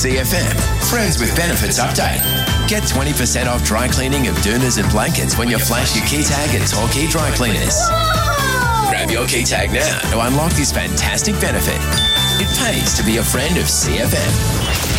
CFM, Friends with Benefits update. Get 20% off dry cleaning of doonas and blankets when you flash your key tag at Torquay Dry Cleaners. Whoa! Grab your key tag now to unlock this fantastic benefit. It pays to be a friend of CFM.